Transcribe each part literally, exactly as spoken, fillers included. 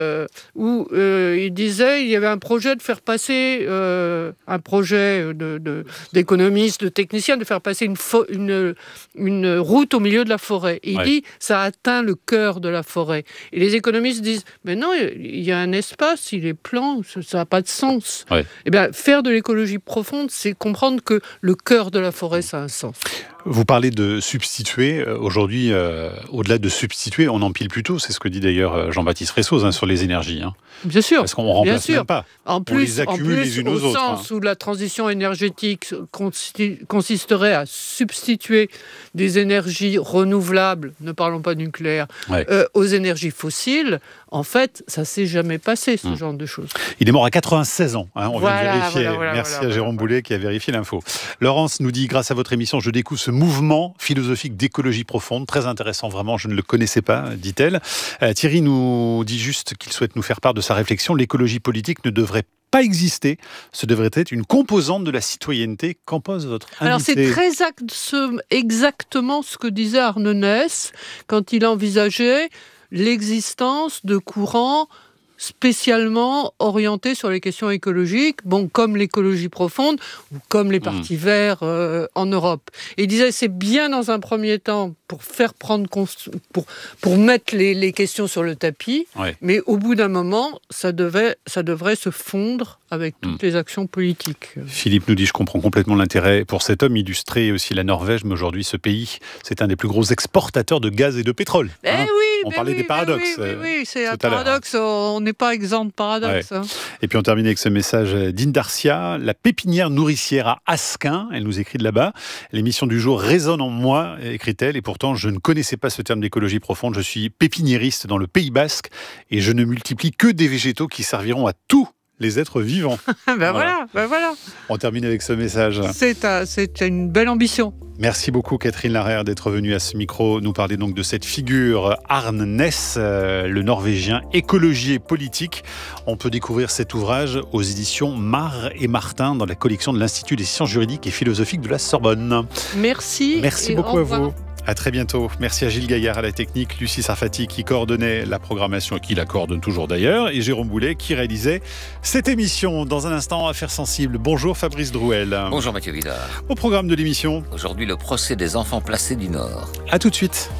euh, où euh, il disait il y avait un projet de faire passer, euh, un projet de, de, d'économistes, de techniciens, de faire passer une, fo- une, une route au milieu de la forêt. Et il Ouais. dit ça atteint le cœur de la forêt. Et les économistes disent mais non, il y a un espace, il est plan, ça n'a pas de sens. Ouais. Eh bien, faire de l'écologie profonde, c'est comprendre que le cœur de la forêt, ça a un sens. Vous parlez de substituer. Aujourd'hui, euh, au-delà de substituer, on empile plutôt. C'est ce que dit d'ailleurs Jean-Baptiste Ressoz hein, sur les énergies. Hein. Bien sûr. Parce qu'on ne remplace sûr. même pas. En plus, on les accumule en plus, les unes au aux autres. sens hein. où la transition énergétique consti- consisterait à substituer des énergies renouvelables, ne parlons pas nucléaire, Ouais. euh, aux énergies fossiles, en fait, ça ne s'est jamais passé, ce Hum. genre de choses. Il est mort à quatre-vingt-seize ans. Hein, on Voilà, vient de vérifier. voilà, voilà, Merci voilà, à Jérôme voilà. Boulet qui a vérifié l'info. Laurence nous dit, grâce à votre émission, je découvre ce mouvement philosophique d'écologie profonde. Très intéressant, vraiment. Je ne le connaissais pas, dit-elle. Euh, Thierry nous dit juste qu'il souhaite nous faire part de sa réflexion. L'écologie politique ne devrait pas exister. Ce devrait être une composante de la citoyenneté. Qu'en pense votre invité ? Alors c'est très act- ce- exactement ce que disait Arne Ness quand il envisageait l'existence de courants spécialement orientés sur les questions écologiques, bon, comme l'écologie profonde ou comme les partis mmh. verts euh, en Europe. Et il disait c'est bien dans un premier temps pour faire prendre cons- pour pour mettre les, les questions sur le tapis, ouais. mais au bout d'un moment, ça devait ça devrait se fondre avec toutes mmh. les actions politiques. Philippe nous dit je comprends complètement l'intérêt pour cet homme, illustrer aussi la Norvège, mais aujourd'hui ce pays, c'est un des plus gros exportateurs de gaz et de pétrole. Eh hein. oui, on ben parlait oui, des paradoxes. Ben oui, oui, oui, c'est un tout à l'heure. paradoxe. On n'est pas exempt de paradoxe. Ouais. Hein. Et puis on termine avec ce message d'Indarcia, la pépinière nourricière à Asquin. Elle nous écrit de là-bas. L'émission du jour résonne en moi, écrit-elle, et pourtant je ne connaissais pas ce terme d'écologie profonde. Je suis pépiniériste dans le Pays Basque et je ne multiplie que des végétaux qui serviront à tous les êtres vivants. ben voilà. voilà, ben voilà. On termine avec ce message. C'est, un, c'est une belle ambition. Merci beaucoup Catherine Larère d'être venue à ce micro nous parler donc de cette figure Arne Ness, euh, le Norvégien écologie et politique. On peut découvrir cet ouvrage aux éditions Mar et Martin dans la collection de l'Institut des sciences juridiques et philosophiques de la Sorbonne. Merci. Merci beaucoup à vous. À très bientôt. Merci à Gilles Gaillard à la technique, Lucie Sarfati qui coordonnait la programmation et qui la coordonne toujours d'ailleurs, et Jérôme Boulet qui réalisait cette émission. Dans un instant, Affaires sensibles. Bonjour Fabrice Drouel. Bonjour Mathieu Villard. Au programme de l'émission. Aujourd'hui, le procès des enfants placés du Nord. À tout de suite.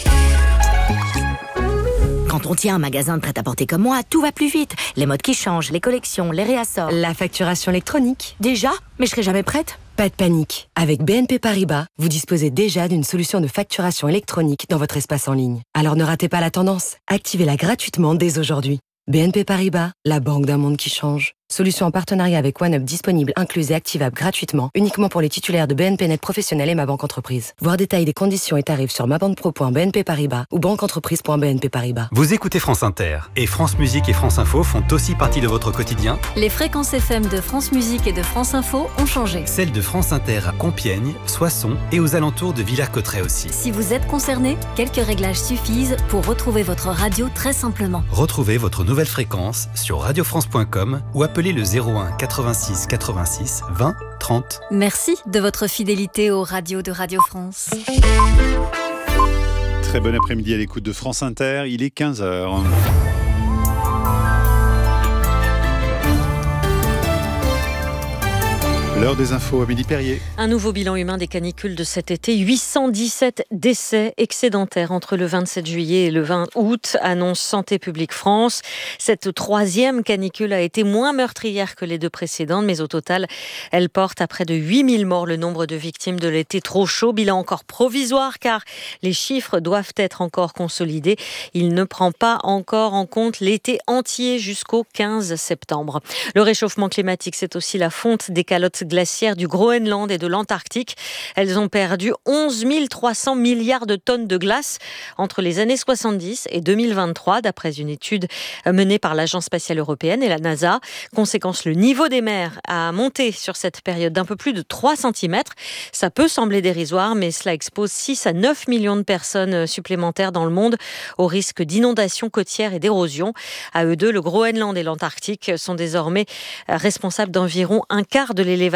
Quand on tient un magasin de prêt-à-porter comme moi, tout va plus vite. Les modes qui changent, les collections, les réassorts. La facturation électronique. Déjà ? Mais je serai jamais prête. Pas de panique. Avec B N P Paribas, vous disposez déjà d'une solution de facturation électronique dans votre espace en ligne. Alors ne ratez pas la tendance. Activez-la gratuitement dès aujourd'hui. B N P Paribas, la banque d'un monde qui change. Solution en partenariat avec OneUp disponible, incluse et activable gratuitement, uniquement pour les titulaires de B N P Net Professionnel et Ma Banque Entreprise. Voir détails des conditions et tarifs sur mabanpro point b n p paribas ou banqueentreprise point b n p paribas. Vous écoutez France Inter et France Musique et France Info font aussi partie de votre quotidien. Les fréquences F M de France Musique et de France Info ont changé. Celles de France Inter à Compiègne, Soissons et aux alentours de Villers-Cotterêts aussi. Si vous êtes concerné, quelques réglages suffisent pour retrouver votre radio très simplement. Retrouvez votre nouvelle fréquence sur radio france point com ou appelez le zéro un quatre-vingt-six quatre-vingt-six vingt trente. Merci de votre fidélité aux radios de Radio France. Très bon après-midi à l'écoute de France Inter, il est quinze heures. L'heure des infos, Amélie Perrier. Un nouveau bilan humain des canicules de cet été. huit cent dix-sept décès excédentaires entre le vingt-sept juillet et le vingt août, annonce Santé publique France. Cette troisième canicule a été moins meurtrière que les deux précédentes, mais au total, elle porte à près de huit mille morts le nombre de victimes de l'été trop chaud. Bilan encore provisoire car les chiffres doivent être encore consolidés. Il ne prend pas encore en compte l'été entier jusqu'au quinze septembre. Le réchauffement climatique, c'est aussi la fonte des calottes glaciaires du Groenland et de l'Antarctique. Elles ont perdu onze mille trois cents milliards de tonnes de glace entre les années soixante-dix et deux mille vingt-trois, d'après une étude menée par l'Agence spatiale européenne et la NASA. Conséquence, le niveau des mers a monté sur cette période d'un peu plus de trois centimètres. Ça peut sembler dérisoire, mais cela expose six à neuf millions de personnes supplémentaires dans le monde au risque d'inondations côtières et d'érosion. À eux deux, le Groenland et l'Antarctique sont désormais responsables d'environ un quart de l'élévation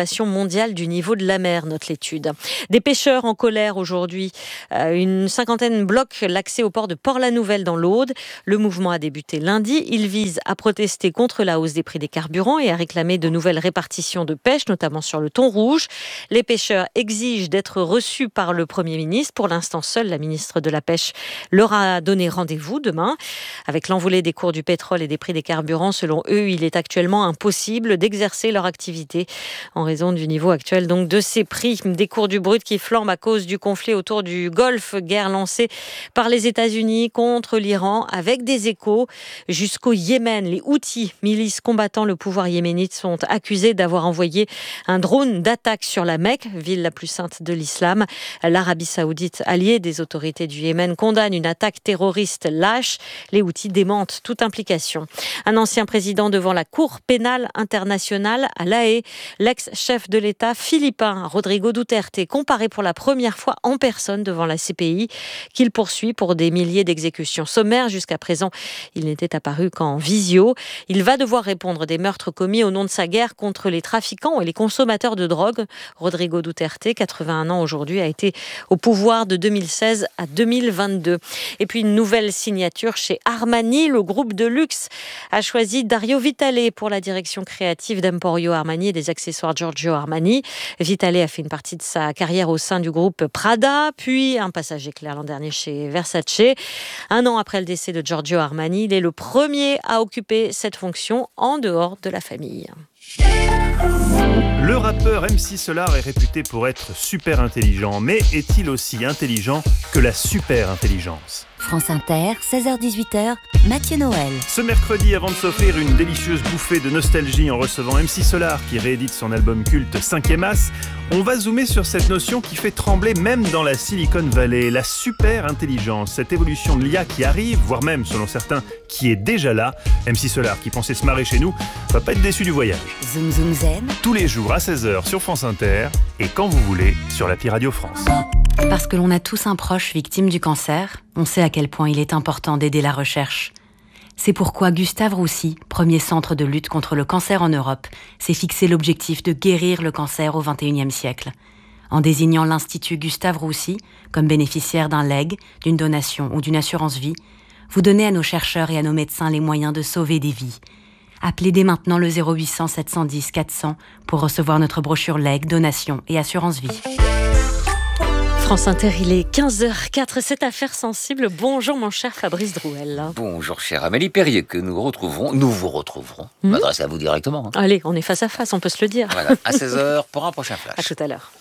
dégradation mondiale du niveau de la mer, note l'étude. Des pêcheurs en colère aujourd'hui. Euh, une cinquantaine bloquent l'accès au port de Port-la-Nouvelle dans l'Aude. Le mouvement a débuté lundi. Il vise à protester contre la hausse des prix des carburants et à réclamer de nouvelles répartitions de pêche, notamment sur le thon rouge. Les pêcheurs exigent d'être reçus par le Premier ministre. Pour l'instant, seule la ministre de la Pêche leur a donné rendez-vous demain. Avec l'envolée des cours du pétrole et des prix des carburants, selon eux, il est actuellement impossible d'exercer leur activité en raison du niveau actuel donc de ces prix. Des cours du brut qui flambent à cause du conflit autour du Golfe, guerre lancée par les États-Unis contre l'Iran avec des échos jusqu'au Yémen. Les Houthis, milices combattant le pouvoir yéménite, sont accusés d'avoir envoyé un drone d'attaque sur la Mecque, ville la plus sainte de l'islam. L'Arabie saoudite, alliée des autorités du Yémen, condamne une attaque terroriste lâche. Les Houthis démentent toute implication. Un ancien président devant la Cour pénale internationale à La Haye. L'ex-chef de l'État philippin, Rodrigo Duterte, comparé pour la première fois en personne devant la C P I, qu'il poursuit pour des milliers d'exécutions sommaires. Jusqu'à présent, il n'était apparu qu'en visio. Il va devoir répondre des meurtres commis au nom de sa guerre contre les trafiquants et les consommateurs de drogue. Rodrigo Duterte, quatre-vingt-un ans aujourd'hui, a été au pouvoir de deux mille seize à deux mille vingt-deux. Et puis une nouvelle signature chez Armani. Le groupe de luxe a choisi Dario Vitale pour la direction créative d'Emporio Armani et des accessoires Giorgio Armani. Vitale a fait une partie de sa carrière au sein du groupe Prada, puis un passage éclair l'an dernier chez Versace. Un an après le décès de Giorgio Armani, il est le premier à occuper cette fonction en dehors de la famille. Le rappeur M C Solar est réputé pour être super intelligent, mais est-il aussi intelligent que la super intelligence ? France Inter, seize heures dix-huit heures, Mathieu Noël. Ce mercredi, avant de s'offrir une délicieuse bouffée de nostalgie en recevant M C Solar qui réédite son album culte cinquième As, on va zoomer sur cette notion qui fait trembler même dans la Silicon Valley, la super intelligence, cette évolution de l'I A qui arrive, voire même, selon certains, qui est déjà là. M C Solar, qui pensait se marrer chez nous, va pas être déçu du voyage. Zoom Zoom Zen. Tous les jours à seize heures sur France Inter et quand vous voulez sur l'appli Radio France. Parce que l'on a tous un proche victime du cancer, on sait à quel point il est important d'aider la recherche. C'est pourquoi Gustave Roussy, premier centre de lutte contre le cancer en Europe, s'est fixé l'objectif de guérir le cancer au vingt et unième siècle. En désignant l'Institut Gustave Roussy comme bénéficiaire d'un legs, d'une donation ou d'une assurance vie, vous donnez à nos chercheurs et à nos médecins les moyens de sauver des vies. Appelez dès maintenant le zéro huit cents sept cent dix quatre cents pour recevoir notre brochure legs, donation et assurance vie. France Inter, il est quinze heures quatre, cette affaire sensible. Bonjour mon cher Fabrice Drouel. Bonjour chère Amélie Perrier, que nous retrouverons, nous vous retrouverons. Je mmh. m'adresse à vous directement. Hein. Allez, on est face à face, on peut se le dire. Voilà, à seize heures pour un prochain flash. À tout à l'heure.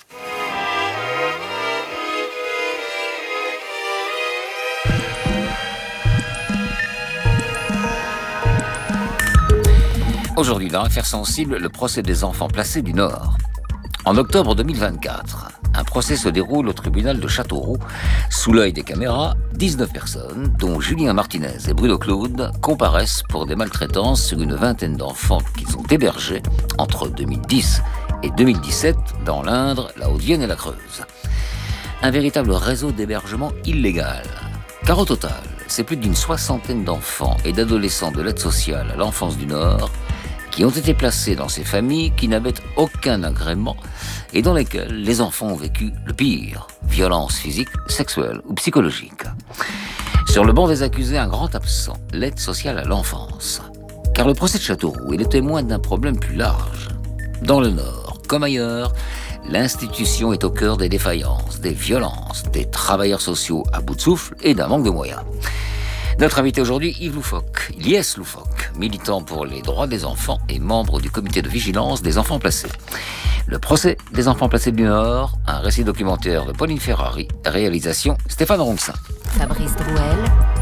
Aujourd'hui, dans l'affaire sensible, le procès des enfants placés du Nord. En octobre deux mille vingt-quatre, un procès se déroule au tribunal de Châteauroux. Sous l'œil des caméras, dix-neuf personnes, dont Julien Martinez et Bruno Claude, comparaissent pour des maltraitances sur une vingtaine d'enfants qu'ils ont hébergés entre deux mille dix et deux mille dix-sept dans l'Indre, la Haute-Vienne et la Creuse. Un véritable réseau d'hébergement illégal. Car au total, c'est plus d'une soixantaine d'enfants et d'adolescents de l'aide sociale à l'enfance du Nord qui ont été placés dans ces familles qui n'avaient aucun agrément et dans lesquelles les enfants ont vécu le pire, violences physiques, sexuelles ou psychologiques. Sur le banc des accusés, un grand absent, l'aide sociale à l'enfance. Car le procès de Châteauroux est le témoin d'un problème plus large. Dans le Nord, comme ailleurs, l'institution est au cœur des défaillances, des violences, des travailleurs sociaux à bout de souffle et d'un manque de moyens. Notre invité aujourd'hui, Yves Loufoque, Lies Loufoque, militant pour les droits des enfants et membre du comité de vigilance des enfants placés. Le procès des enfants placés du Nord, un récit documentaire de Pauline Ferrari, réalisation Stéphane Ronxin. Fabrice Drouel.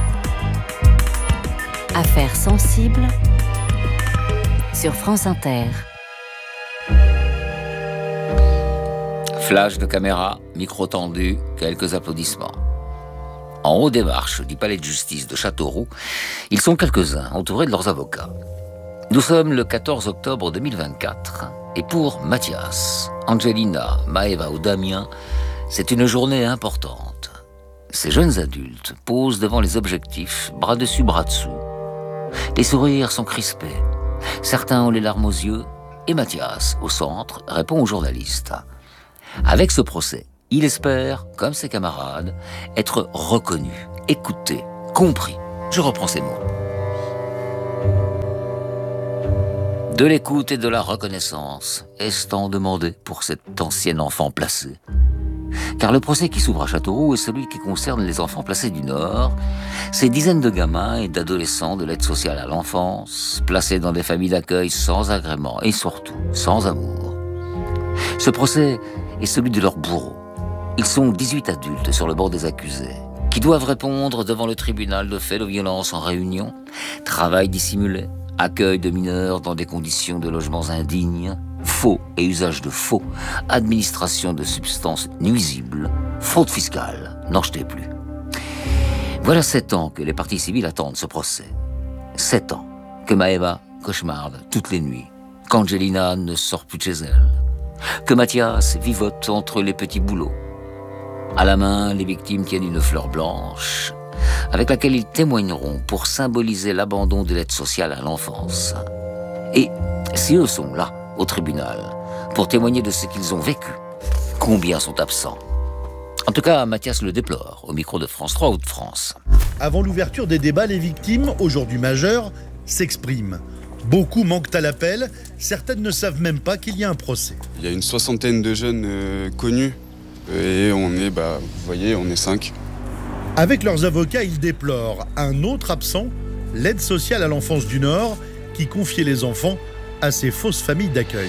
Affaires sensibles sur France Inter. Flash de caméra, micro tendu, quelques applaudissements. En haut des marches du palais de justice de Châteauroux, ils sont quelques-uns, entourés de leurs avocats. Nous sommes le quatorze octobre deux mille vingt-quatre, et pour Mathias, Angelina, Maëva ou Damien, c'est une journée importante. Ces jeunes adultes posent devant les objectifs, bras dessus, bras dessous. Les sourires sont crispés. Certains ont les larmes aux yeux, Et Mathias, au centre, répond aux journalistes. Avec ce procès, il espère, comme ses camarades, être reconnu, écouté, compris. Je reprends ces mots. De l'écoute et de la reconnaissance, est-ce tant demandé pour cet ancien enfant placé ? Car le procès qui s'ouvre à Châteauroux est celui qui concerne les enfants placés du Nord, ces dizaines de gamins et d'adolescents de l'aide sociale à l'enfance, placés dans des familles d'accueil sans agrément et surtout sans amour. Ce procès est celui de leurs bourreaux. Ils sont dix-huit adultes sur le banc des accusés, qui doivent répondre devant le tribunal de faits de violence en réunion, travail dissimulé, accueil de mineurs dans des conditions de logements indignes, faux et usage de faux, administration de substances nuisibles, fraude fiscale, n'en jetez plus. Voilà sept ans que les parties civiles attendent ce procès. Sept ans que Maëva cauchemarde toutes les nuits, qu'Angelina ne sort plus de chez elle, que Mathias vivote entre les petits boulots. À la main, les victimes tiennent une fleur blanche, avec laquelle ils témoigneront pour symboliser l'abandon de l'aide sociale à l'enfance. Et si eux sont là, au tribunal, pour témoigner de ce qu'ils ont vécu, combien sont absents ? En tout cas, Mathias le déplore, au micro de France trois Hauts-de-France. Avant l'ouverture des débats, les victimes, aujourd'hui majeures, s'expriment. Beaucoup manquent à l'appel, certaines ne savent même pas qu'il y a un procès. Il y a une soixantaine de jeunes euh, connus, et on est, bah, vous voyez, on est cinq. Avec leurs avocats, ils déplorent un autre absent, l'aide sociale à l'enfance du Nord, qui confiait les enfants à ces fausses familles d'accueil.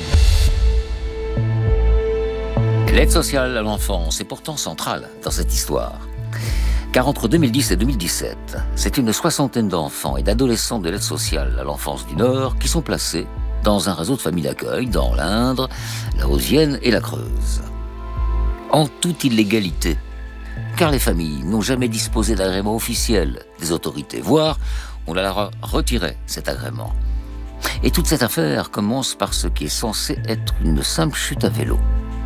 L'aide sociale à l'enfance est pourtant centrale dans cette histoire. Car entre deux mille dix et deux mille dix-sept, c'est une soixantaine d'enfants et d'adolescents de l'aide sociale à l'enfance du Nord qui sont placés dans un réseau de familles d'accueil dans l'Indre, la Haute-Vienne et la Creuse. En toute illégalité, car les familles n'ont jamais disposé d'agrément officiel des autorités, voire on leur a retiré cet agrément. Et toute cette affaire commence par ce qui est censé être une simple chute à vélo.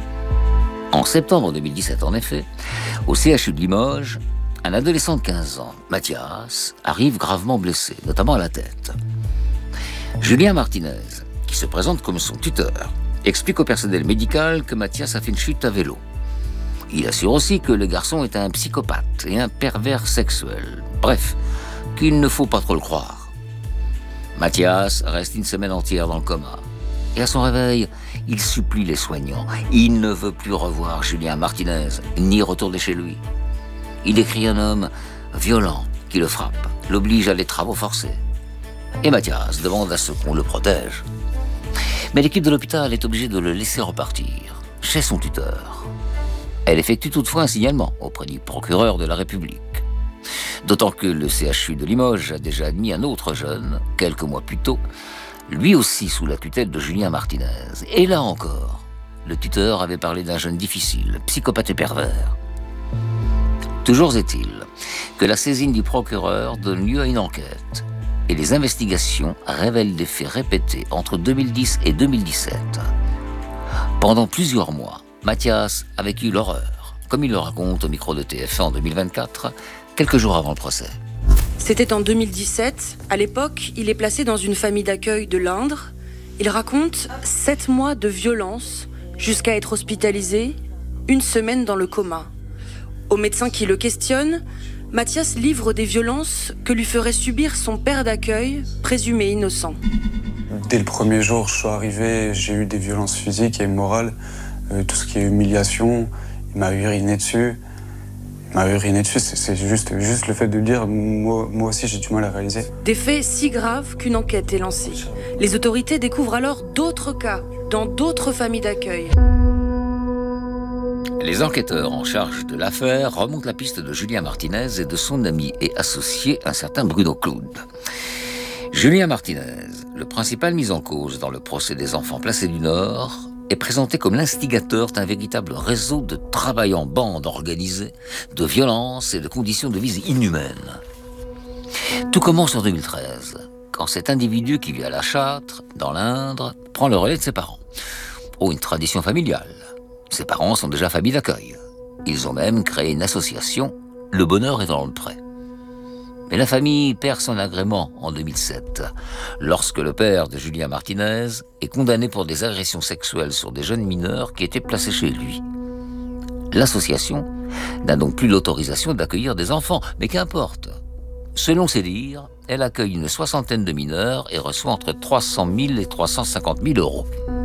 En septembre deux mille dix-sept, en effet, au C H U de Limoges, un adolescent de quinze ans, Mathias, arrive gravement blessé, notamment à la tête. Julien Martinez, qui se présente comme son tuteur, explique au personnel médical que Mathias a fait une chute à vélo. Il assure aussi que le garçon est un psychopathe et un pervers sexuel. Bref, qu'il ne faut pas trop le croire. Mathias reste une semaine entière dans le coma. Et à son réveil, il supplie les soignants. Il ne veut plus revoir Julien Martinez, ni retourner chez lui. Il décrit un homme violent qui le frappe, l'oblige à des travaux forcés. Et Mathias demande à ce qu'on le protège. Mais l'équipe de l'hôpital est obligée de le laisser repartir, chez son tuteur. Elle effectue toutefois un signalement auprès du procureur de la République. D'autant que le C H U de Limoges a déjà admis un autre jeune, quelques mois plus tôt, lui aussi sous la tutelle de Julien Martinez. Et là encore, le tuteur avait parlé d'un jeune difficile, psychopathe et pervers. Toujours est-il que la saisine du procureur donne lieu à une enquête et les investigations révèlent des faits répétés entre deux mille dix et deux mille dix-sept. Pendant plusieurs mois, Mathias a vécu l'horreur, comme il le raconte au micro de T F un en deux mille vingt-quatre, quelques jours avant le procès. C'était en deux mille dix-sept. À l'époque, il est placé dans une famille d'accueil de l'Indre. Il raconte sept mois de violence jusqu'à être hospitalisé, une semaine dans le coma. Au médecin qui le questionne, Mathias livre des violences que lui ferait subir son père d'accueil, présumé innocent. Dès le premier jour, je suis arrivé, j'ai eu des violences physiques et morales, euh, tout ce qui est humiliation, il m'a uriné dessus. Il m'a uriné dessus, c'est, c'est juste, juste le fait de le dire, moi, moi aussi j'ai du mal à réaliser. Des faits si graves qu'une enquête est lancée. Les autorités découvrent alors d'autres cas, dans d'autres familles d'accueil. Les enquêteurs en charge de l'affaire remontent la piste de Julien Martinez et de son ami et associé, un certain Bruno Claude. Julien Martinez, le principal mis en cause dans le procès des enfants placés du Nord, est présenté comme l'instigateur d'un véritable réseau de travail en bande organisé, de violence et de conditions de vie inhumaines. Tout commence en deux mille treize, quand cet individu qui vit à La Châtre, dans l'Indre, prend le relais de ses parents. Oh, une tradition familiale. Ses parents sont déjà famille d'accueil. Ils ont même créé une association, Le Bonheur est dans le pré. Mais la famille perd son agrément en deux mille sept, lorsque le père de Julien Martinez est condamné pour des agressions sexuelles sur des jeunes mineurs qui étaient placés chez lui. L'association n'a donc plus l'autorisation d'accueillir des enfants, mais qu'importe. Selon ses dires, elle accueille une soixantaine de mineurs et reçoit entre trois cent mille et trois cent cinquante mille euros.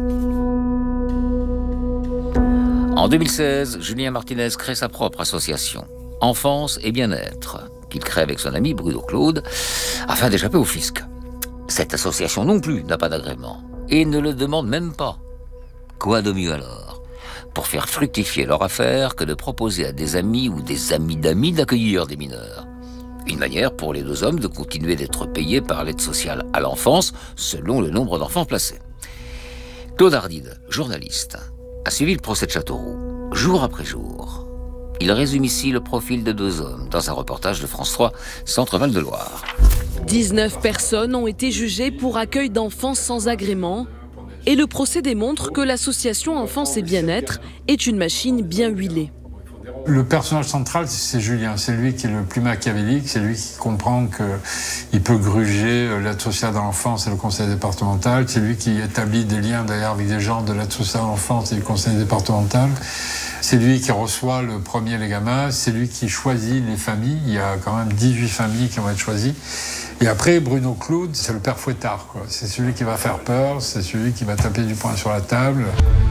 En deux mille seize, Julien Martinez crée sa propre association, Enfance et Bien-être, qu'il crée avec son ami Bruno Claude, afin d'échapper au fisc. Cette association non plus n'a pas d'agrément, et ne le demande même pas. Quoi de mieux alors, pour faire fructifier leur affaire, que de proposer à des amis ou des amis d'amis d'accueillir des mineurs. Une manière pour les deux hommes de continuer d'être payés par l'aide sociale à l'enfance, selon le nombre d'enfants placés. Claude Ardide, journaliste, a suivi le procès de Châteauroux, jour après jour. Il résume ici le profil de deux hommes dans un reportage de France trois, Centre Val-de-Loire. dix-neuf personnes ont été jugées pour accueil d'enfants sans agrément. Et le procès démontre que l'association Enfance et Bien-être est une machine bien huilée. Le personnage central, c'est Julien. C'est lui qui est le plus machiavélique, c'est lui qui comprend qu'il peut gruger l'aide sociale à l'enfance et le conseil départemental. C'est lui qui établit des liens d'ailleurs avec des gens de l'aide sociale à l'enfance et du conseil départemental. C'est lui qui reçoit le premier les gamins, c'est lui qui choisit les familles. Il y a quand même dix-huit familles qui vont être choisies. Et après, Bruno Claude, c'est le père fouettard, quoi. C'est celui qui va faire peur, c'est celui qui va taper du poing sur la table.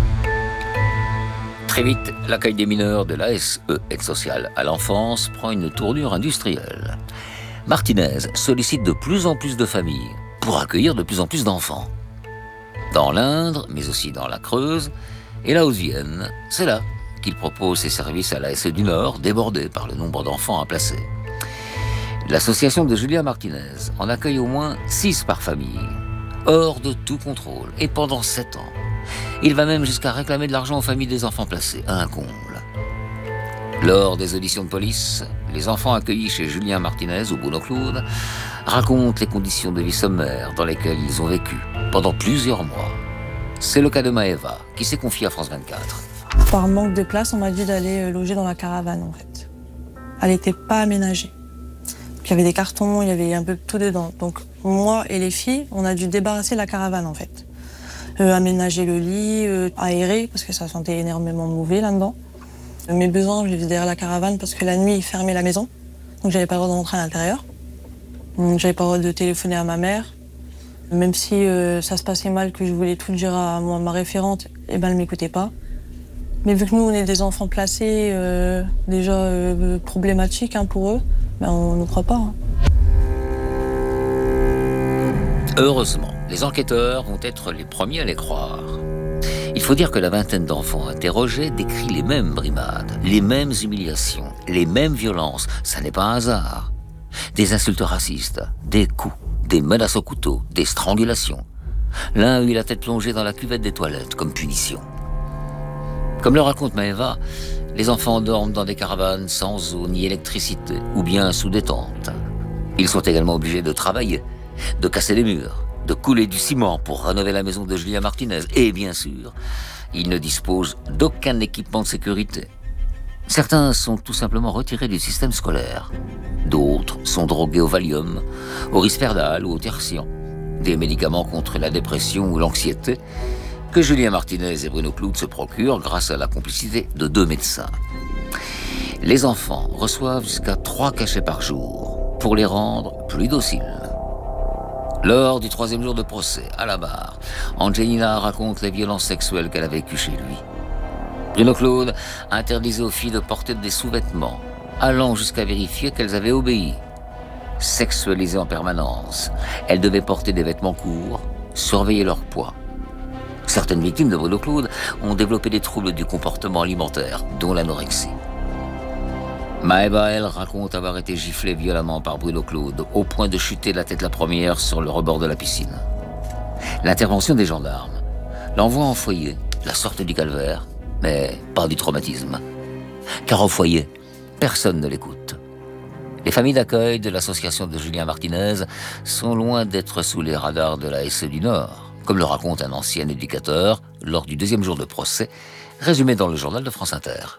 Très vite, l'accueil des mineurs de l'A S E, Aide sociale à l'enfance, prend une tournure industrielle. Martinez sollicite de plus en plus de familles pour accueillir de plus en plus d'enfants. Dans l'Indre, mais aussi dans la Creuse et la Haute-Vienne, c'est là qu'il propose ses services à l'A S E du Nord, débordé par le nombre d'enfants à placer. L'association de Julien Martinez en accueille au moins six par famille, hors de tout contrôle, et pendant sept ans. Il va même jusqu'à réclamer de l'argent aux familles des enfants placés, à un comble. Lors des auditions de police, les enfants accueillis chez Julien Martinez ou Bruno Claude racontent les conditions de vie sommaires dans lesquelles ils ont vécu pendant plusieurs mois. C'est le cas de Maëva, qui s'est confiée à France vingt-quatre. Par manque de place, on m'a dit d'aller loger dans la caravane, en fait. Elle n'était pas aménagée. Il y avait des cartons, il y avait un peu tout dedans. Donc moi et les filles, on a dû débarrasser la caravane, en fait. Euh, aménager le lit, euh, aérer, parce que ça sentait énormément mauvais là-dedans. Euh, mes besoins, je les faisais derrière la caravane parce que la nuit, ils fermaient la maison. Donc j'avais pas le droit de rentrer à l'intérieur. Donc, j'avais pas le droit de téléphoner à ma mère. Même si euh, ça se passait mal, que je voulais tout dire à moi, ma référente, eh ben, elle m'écoutait pas. Mais vu que nous, on est des enfants placés, euh, déjà euh, problématiques hein, pour eux, ben, on ne croit pas. Hein. Heureusement, les enquêteurs vont être les premiers à les croire. Il faut dire que la vingtaine d'enfants interrogés décrit les mêmes brimades, les mêmes humiliations, les mêmes violences. Ça n'est pas un hasard. Des insultes racistes, des coups, des menaces au couteau, des strangulations. L'un a eu la tête plongée dans la cuvette des toilettes comme punition. Comme le raconte Maëva, les enfants dorment dans des caravanes sans eau ni électricité, ou bien sous des tentes. Ils sont également obligés de travailler, de casser les murs, de couler du ciment pour rénover la maison de Julien Martinez. Et bien sûr, ils ne disposent d'aucun équipement de sécurité. Certains sont tout simplement retirés du système scolaire. D'autres sont drogués au Valium, au Risperdal ou au Tertian, des médicaments contre la dépression ou l'anxiété que Julien Martinez et Bruno Claude se procurent grâce à la complicité de deux médecins. Les enfants reçoivent jusqu'à trois cachets par jour pour les rendre plus dociles. Lors du troisième jour de procès, à la barre, Angelina raconte les violences sexuelles qu'elle a vécues chez lui. Bruno Claude interdisait aux filles de porter des sous-vêtements, allant jusqu'à vérifier qu'elles avaient obéi. Sexualisées en permanence, elles devaient porter des vêtements courts, surveiller leur poids. Certaines victimes de Bruno Claude ont développé des troubles du comportement alimentaire, dont l'anorexie. Maëva, elle, raconte avoir été giflée violemment par Bruno Claude, au point de chuter la tête la première sur le rebord de la piscine. L'intervention des gendarmes l'envoie en foyer, la sorte du calvaire, mais pas du traumatisme. Car au foyer, personne ne l'écoute. Les familles d'accueil de l'association de Julien Martinez sont loin d'être sous les radars de l'A S E du Nord, comme le raconte un ancien éducateur lors du deuxième jour de procès, résumé dans le journal de France Inter.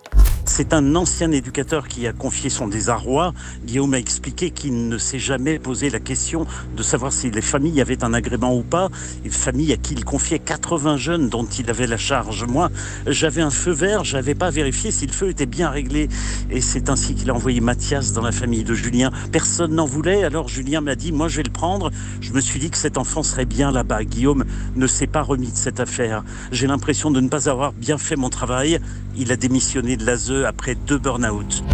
C'est un ancien éducateur qui a confié son désarroi. Guillaume a expliqué qu'il ne s'est jamais posé la question de savoir si les familles avaient un agrément ou pas. Une famille à qui il confiait quatre-vingts jeunes dont il avait la charge. Moi, j'avais un feu vert, je n'avais pas vérifié si le feu était bien réglé. Et c'est ainsi qu'il a envoyé Mathias dans la famille de Julien. Personne n'en voulait, alors Julien m'a dit « moi je vais le prendre ». Je me suis dit que cet enfant serait bien là-bas. Guillaume ne s'est pas remis de cette affaire. J'ai l'impression de ne pas avoir bien fait mon travail. Il a démissionné de l'A S E après deux burn-out.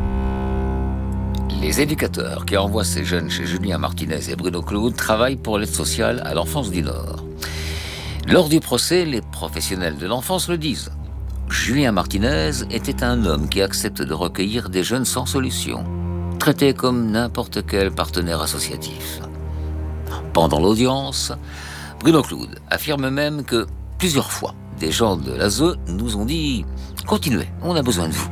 Les éducateurs qui envoient ces jeunes chez Julien Martinez et Bruno Claude travaillent pour l'aide sociale à l'enfance du Nord. Lors du procès, les professionnels de l'enfance le disent. Julien Martinez était un homme qui accepte de recueillir des jeunes sans solution, traité comme n'importe quel partenaire associatif. Pendant l'audience, Bruno Claude affirme même que plusieurs fois, des gens de l'A S E nous ont dit « Continuez, on a besoin de vous ».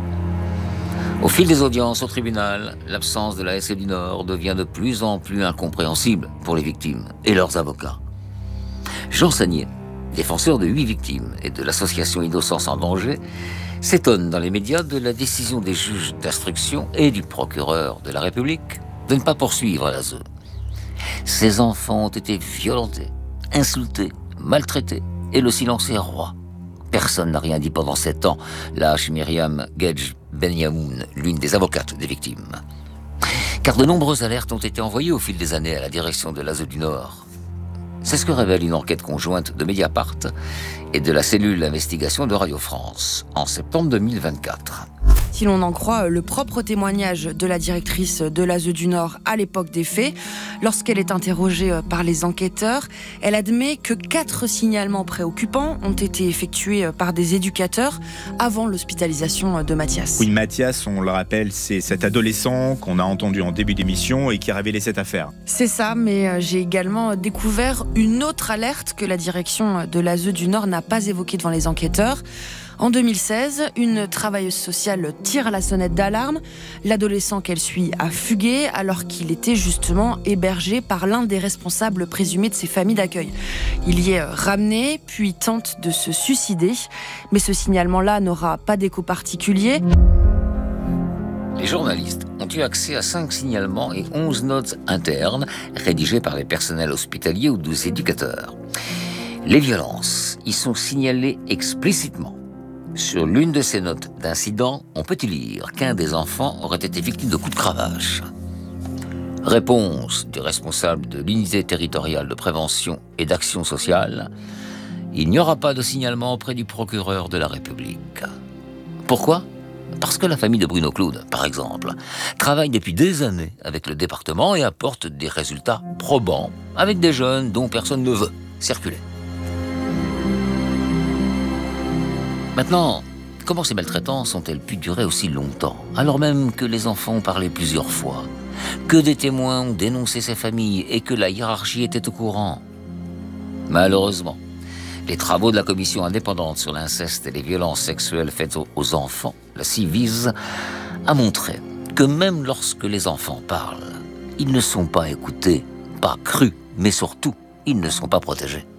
Au fil des audiences au tribunal, l'absence de l'A S E du Nord devient de plus en plus incompréhensible pour les victimes et leurs avocats. Jean Sagnier, défenseur de huit victimes et de l'association Innocence en danger, s'étonne dans les médias de la décision des juges d'instruction et du procureur de la République de ne pas poursuivre l'A S E. Ces enfants ont été violentés, insultés, maltraités, et le silence est roi. Personne n'a rien dit pendant sept ans, lâche Myriam Gedge Benyamoun, l'une des avocates des victimes. Car de nombreuses alertes ont été envoyées au fil des années à la direction de l'A S E du Nord. C'est ce que révèle une enquête conjointe de Mediapart et de la cellule d'investigation de Radio France en septembre deux mille vingt-quatre. Si l'on en croit le propre témoignage de la directrice de l'A S E du Nord à l'époque des faits, lorsqu'elle est interrogée par les enquêteurs, elle admet que quatre signalements préoccupants ont été effectués par des éducateurs avant l'hospitalisation de Mathias. Oui, Mathias, on le rappelle, c'est cet adolescent qu'on a entendu en début d'émission et qui a révélé cette affaire. C'est ça, mais j'ai également découvert une autre alerte que la direction de l'A S E du Nord n'a pas évoquée devant les enquêteurs. En deux mille seize, une travailleuse sociale tire la sonnette d'alarme. L'adolescent qu'elle suit a fugué alors qu'il était justement hébergé par l'un des responsables présumés de ses familles d'accueil. Il y est ramené, puis tente de se suicider. Mais ce signalement-là n'aura pas d'écho particulier. Les journalistes ont eu accès à cinq signalements et onze notes internes rédigées par les personnels hospitaliers ou des éducateurs. Les violences y sont signalées explicitement. Sur l'une de ces notes d'incident, on peut y lire qu'un des enfants aurait été victime de coups de cravache. Réponse du responsable de l'unité territoriale de prévention et d'action sociale, il n'y aura pas de signalement auprès du procureur de la République. Pourquoi ? Parce que la famille de Bruno Claude, par exemple, travaille depuis des années avec le département et apporte des résultats probants avec des jeunes dont personne ne veut circuler. Maintenant, comment ces maltraitances ont-elles pu durer aussi longtemps, alors même que les enfants ont parlé plusieurs fois, que des témoins ont dénoncé ces familles et que la hiérarchie était au courant ? Malheureusement, les travaux de la commission indépendante sur l'inceste et les violences sexuelles faites aux enfants, la Ciivise, a montré que même lorsque les enfants parlent, ils ne sont pas écoutés, pas crus, mais surtout, ils ne sont pas protégés.